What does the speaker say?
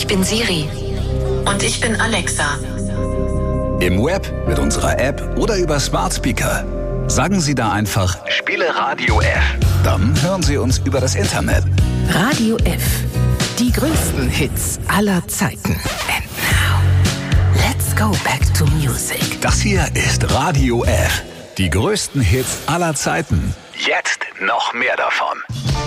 bin Siri. Und ich bin Alexa. Im Web, mit unserer App oder über Smart Speaker. Sagen Sie da einfach, spiele Radio F. Dann hören Sie uns über das Internet. Radio F. Die größten Hits aller Zeiten. And now, let's go back to music. Das hier ist Radio F. Die größten Hits aller Zeiten. Jetzt noch mehr davon.